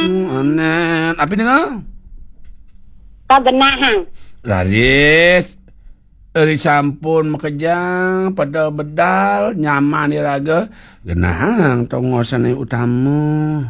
Anen. Apa dengar? Kau genahang. Laris. Eri sampun makejang pada bedal nyaman diraga. Genahang tonggosan yang utama.